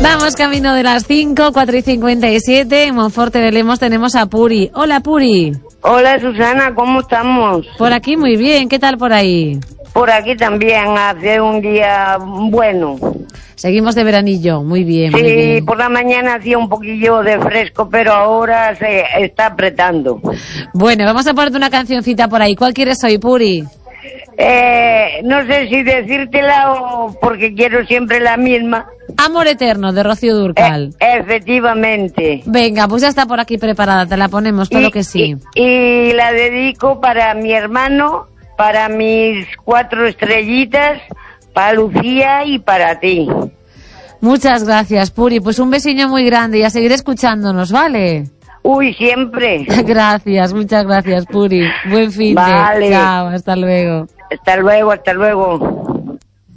Vamos camino de las 5, 4:57. En Monforte de Lemos tenemos a Puri. Hola, Puri. Hola, Susana, ¿cómo estamos? Por aquí muy bien. ¿Qué tal por ahí? Por aquí también hace un día bueno. Seguimos de veranillo. Muy bien, sí, muy bien. Por la mañana hacía un poquillo de fresco, pero ahora se está apretando. Bueno, vamos a ponerte una cancioncita por ahí. ¿Cuál quieres hoy, Puri? No sé si decírtela o porque quiero siempre la misma. Amor Eterno, de Rocío Dúrcal. Efectivamente. Venga, pues ya está por aquí preparada, te la ponemos, claro que sí. Y la dedico para mi hermano, para mis 4 estrellitas, para Lucía y para ti. Muchas gracias, Puri. Pues un besiño muy grande y a seguir escuchándonos, ¿vale? Uy, siempre. Gracias, muchas gracias, Puri. Buen fin de. Vale. Chao, hasta luego. Hasta luego, hasta luego.